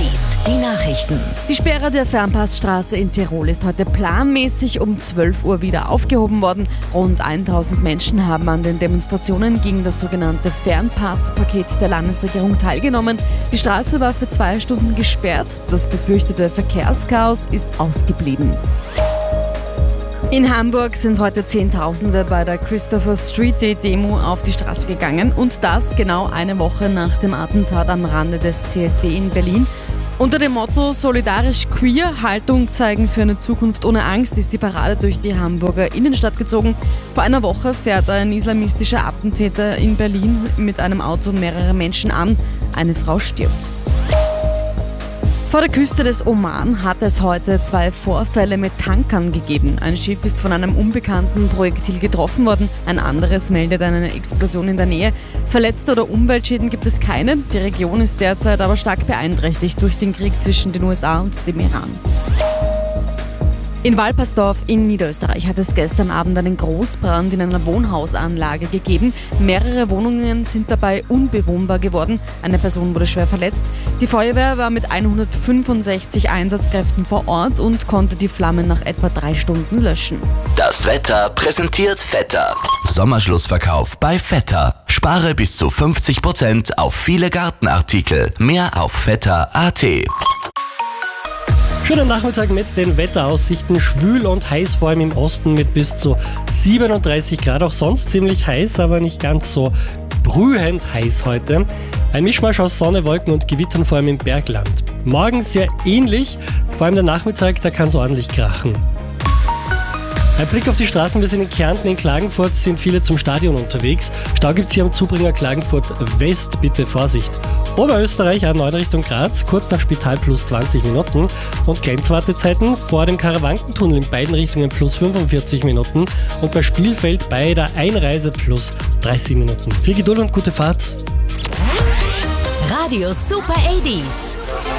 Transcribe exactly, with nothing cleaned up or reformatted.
achtziger, die Nachrichten. Die Sperre der Fernpassstraße in Tirol ist heute planmäßig um zwölf Uhr wieder aufgehoben worden. Rund tausend Menschen haben an den Demonstrationen gegen das sogenannte Fernpasspaket der Landesregierung teilgenommen. Die Straße war für zwei Stunden gesperrt. Das befürchtete Verkehrschaos ist ausgeblieben. In Hamburg sind heute Zehntausende bei der Christopher Street Day Demo auf die Straße gegangen und das genau eine Woche nach dem Attentat am Rande des C S D in Berlin. Unter dem Motto Solidarisch Queer, Haltung zeigen für eine Zukunft ohne Angst ist die Parade durch die Hamburger Innenstadt gezogen. Vor einer Woche fährt ein islamistischer Attentäter in Berlin mit einem Auto mehrere Menschen an. Eine Frau stirbt. Vor der Küste des Oman hat es heute zwei Vorfälle mit Tankern gegeben. Ein Schiff ist von einem unbekannten Projektil getroffen worden, ein anderes meldet eine Explosion in der Nähe. Verletzte oder Umweltschäden gibt es keine. Die Region ist derzeit aber stark beeinträchtigt durch den Krieg zwischen den U S A und dem Iran. In Walpersdorf in Niederösterreich hat es gestern Abend einen Großbrand in einer Wohnhausanlage gegeben. Mehrere Wohnungen sind dabei unbewohnbar geworden. Eine Person wurde schwer verletzt. Die Feuerwehr war mit hundertfünfundsechzig Einsatzkräften vor Ort und konnte die Flammen nach etwa drei Stunden löschen. Das Wetter präsentiert Vetter. Sommerschlussverkauf bei Vetter. Spare bis zu fünfzig Prozent auf viele Gartenartikel. Mehr auf vetter punkt a t. Schönen Nachmittag mit den Wetteraussichten. Schwül und heiß, vor allem im Osten mit bis zu siebenunddreißig Grad. Auch sonst ziemlich heiß, aber nicht ganz so brühend heiß heute. Ein Mischmasch aus Sonne, Wolken und Gewittern, vor allem im Bergland. Morgen sehr ähnlich, vor allem der Nachmittag, da kann es ordentlich krachen. Ein Blick auf die Straßen, wir sind in Kärnten, in Klagenfurt sind viele zum Stadion unterwegs. Stau gibt es hier am Zubringer Klagenfurt West, bitte Vorsicht. Oberösterreich, A neun Richtung Graz, kurz nach Spital plus zwanzig Minuten und Grenzwartezeiten vor dem Karawankentunnel in beiden Richtungen plus fünfundvierzig Minuten und bei Spielfeld bei der Einreise plus dreißig Minuten. Viel Geduld und gute Fahrt. Radio Super achtziger.